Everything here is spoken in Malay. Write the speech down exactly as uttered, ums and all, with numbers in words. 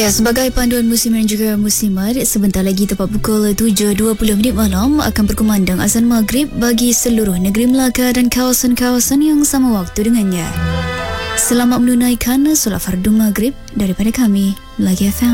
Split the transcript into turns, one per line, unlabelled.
Ya, sebagai panduan muslimin dan juga muslimat, sebentar lagi tepat pukul tujuh dua puluh minit malam akan berkumandang azan maghrib bagi seluruh negeri Melaka dan kawasan-kawasan yang sama waktu dengannya. Selamat menunaikan solat fardu maghrib daripada kami, Melaka F M.